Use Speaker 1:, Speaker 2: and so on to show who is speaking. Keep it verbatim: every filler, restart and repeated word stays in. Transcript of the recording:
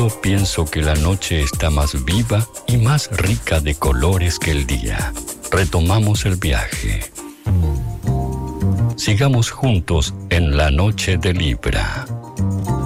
Speaker 1: menudo pienso que la noche está más viva y más rica de colores que el día. Retomamos el viaje. Sigamos juntos en la noche de Libra.